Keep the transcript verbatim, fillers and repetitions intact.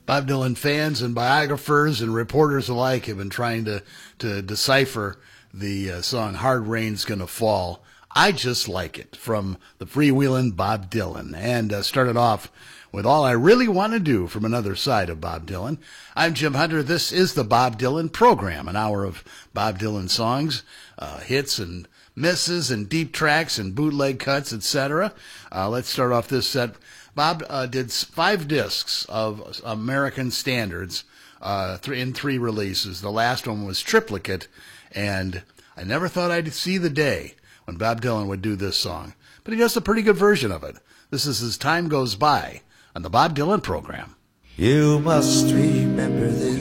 Bob Dylan fans and biographers and reporters alike have been trying to, to decipher the uh, song Hard Rain's Gonna Fall. I just like it, from the freewheelin' Bob Dylan. And uh, started off with All I Really Want to Do from another side of Bob Dylan. I'm Jim Hunter. This is the Bob Dylan program, an hour of Bob Dylan songs, uh, hits and misses and deep tracks and bootleg cuts, et cetera. Uh, let's start off this set. Bob uh, did five discs of American standards uh, th- in three releases. The last one was Triplicate, and I never thought I'd see the day when Bob Dylan would do this song. But he does a pretty good version of it. This is As Time Goes By on the Bob Dylan program. You must remember this.